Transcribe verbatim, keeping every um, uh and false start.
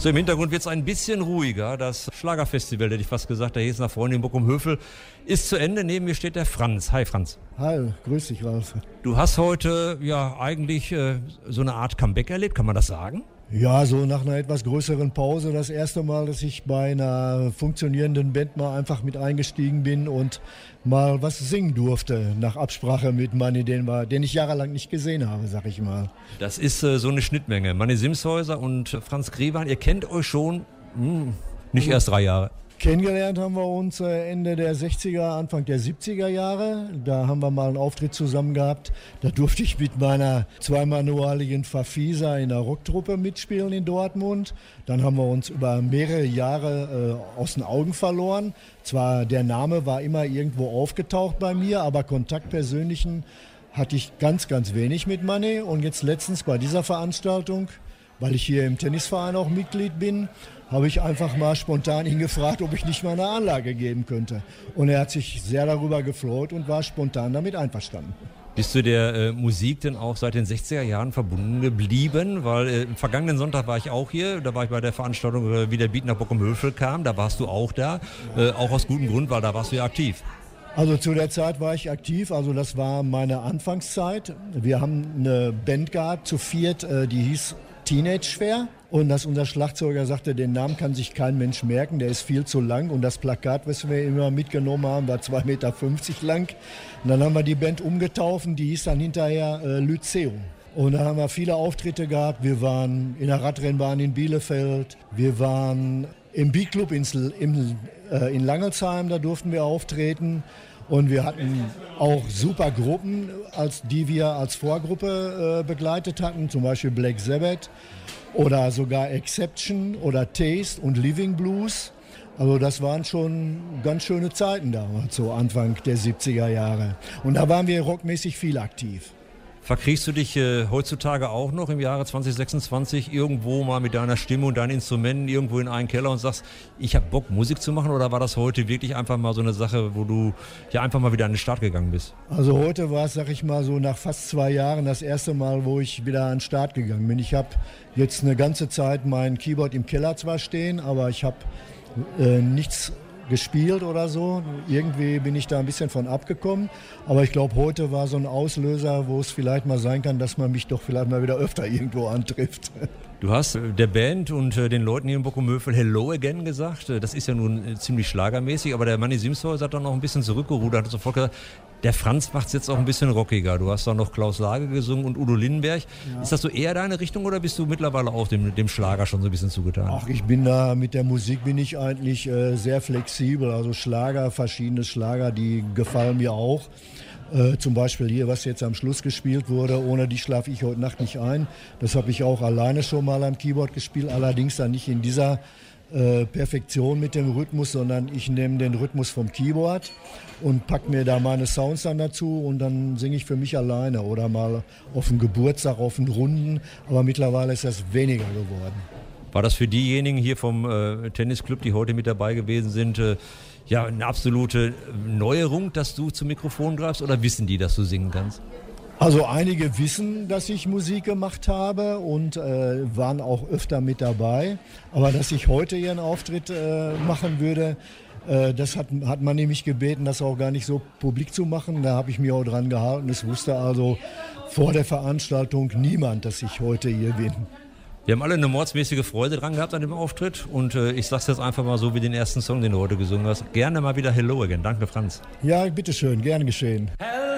So, im Hintergrund wird es ein bisschen ruhiger. Das Schlagerfestival, hätte ich fast gesagt, der Hesener Freunde in Bochum-Hövel, ist zu Ende. Neben mir steht der Franz. Hi Franz. Hi, grüß dich Ralf. Du hast heute ja eigentlich äh, so eine Art Comeback erlebt, kann man das sagen? Ja, so nach einer etwas größeren Pause das erste Mal, dass ich bei einer funktionierenden Band mal einfach mit eingestiegen bin und mal was singen durfte, nach Absprache mit Manni, den, wir, den ich jahrelang nicht gesehen habe, sag ich mal. Das ist äh, so eine Schnittmenge. Manni Simshäuser und Franz Grewan, ihr kennt euch schon hm, nicht erst drei Jahre. Kennengelernt haben wir uns Ende der sechziger, Anfang der siebziger Jahre. Da haben wir mal einen Auftritt zusammen gehabt. Da durfte ich mit meiner zweimanualigen Fafisa in der Rocktruppe mitspielen in Dortmund. Dann haben wir uns über mehrere Jahre äh, aus den Augen verloren. Zwar der Name war immer irgendwo aufgetaucht bei mir, aber Kontakt persönlichen hatte ich ganz, ganz wenig mit Manni. Und jetzt letztens bei dieser Veranstaltung, weil ich hier im Tennisverein auch Mitglied bin, habe ich einfach mal spontan ihn gefragt, ob ich nicht mal eine Anlage geben könnte. Und er hat sich sehr darüber gefreut und war spontan damit einverstanden. Bist du der äh, Musik denn auch seit den sechziger Jahren verbunden geblieben? Weil äh, im vergangenen Sonntag war ich auch hier, da war ich bei der Veranstaltung, äh, wie der Beat nach Bochum-Hövel kam, da warst du auch da, äh, auch aus gutem Grund, weil da warst du ja aktiv. Also zu der Zeit war ich aktiv, also das war meine Anfangszeit. Wir haben eine Band gehabt, zu viert, äh, die hieß Teenage Fair. Und dass unser Schlagzeuger sagte, den Namen kann sich kein Mensch merken, der ist viel zu lang. Und das Plakat, was wir immer mitgenommen haben, war zwei Meter fünfzig lang. Und dann haben wir die Band umgetauft, die hieß dann hinterher äh, Lyzeum. Und da haben wir viele Auftritte gehabt. Wir waren in der Radrennbahn in Bielefeld, wir waren im Beat-Club ins, im, äh, in Langelsheim, da durften wir auftreten. Und wir hatten auch super Gruppen, als, die wir als Vorgruppe äh, begleitet hatten, zum Beispiel Black Sabbath oder sogar Exception oder Taste und Living Blues. Also das waren schon ganz schöne Zeiten damals, so Anfang der siebziger Jahre. Und da waren wir rockmäßig viel aktiv. Verkriegst du dich äh, heutzutage auch noch im Jahre zwanzig sechsundzwanzig irgendwo mal mit deiner Stimme und deinen Instrumenten irgendwo in einen Keller und sagst, ich habe Bock, Musik zu machen? Oder war das heute wirklich einfach mal so eine Sache, wo du ja einfach mal wieder an den Start gegangen bist? Also heute war es, sag ich mal, so nach fast zwei Jahren das erste Mal, wo ich wieder an den Start gegangen bin. Ich habe jetzt eine ganze Zeit mein Keyboard im Keller zwar stehen, aber ich habe äh, nichts gespielt oder so. Irgendwie bin ich da ein bisschen von abgekommen. Aber ich glaube, heute war so ein Auslöser, wo es vielleicht mal sein kann, dass man mich doch vielleicht mal wieder öfter irgendwo antrifft. Du hast der Band und den Leuten hier in Bochum-Hövel Hello Again gesagt. Das ist ja nun ziemlich schlagermäßig, aber der Manni Simshäuser hat dann noch ein bisschen zurückgerudert und sofort gesagt, der Franz macht es jetzt auch ein bisschen rockiger. Du hast dann noch Klaus Lage gesungen und Udo Lindenberg. Ja. Ist das so eher deine Richtung oder bist du mittlerweile auch dem, dem Schlager schon so ein bisschen zugetan? Ach, ich bin da, mit der Musik bin ich eigentlich äh, sehr flexibel. Also Schlager, verschiedene Schlager, die gefallen mir auch. Äh, zum Beispiel hier, was jetzt am Schluss gespielt wurde, ohne die schlafe ich heute Nacht nicht ein. Das habe ich auch alleine schon mal am Keyboard gespielt, allerdings dann nicht in dieser äh, Perfektion mit dem Rhythmus, sondern ich nehme den Rhythmus vom Keyboard und packe mir da meine Sounds dann dazu und dann singe ich für mich alleine oder mal auf dem Geburtstag, auf den Runden, aber mittlerweile ist das weniger geworden. War das für diejenigen hier vom äh, Tennisclub, die heute mit dabei gewesen sind, äh, ja, eine absolute Neuerung, dass du zum Mikrofon greifst oder wissen die, dass du singen kannst? Also einige wissen, dass ich Musik gemacht habe und äh, waren auch öfter mit dabei. Aber dass ich heute hier einen Auftritt äh, machen würde, äh, das hat, hat man nämlich gebeten, das auch gar nicht so publik zu machen. Da habe ich mich auch dran gehalten. Es wusste also vor der Veranstaltung niemand, dass ich heute hier bin. Wir haben alle eine mordsmäßige Freude dran gehabt an dem Auftritt und äh, ich sag's jetzt einfach mal so wie den ersten Song, den du heute gesungen hast. Gerne mal wieder Hello Again. Danke, Franz. Ja, bitteschön, gern geschehen.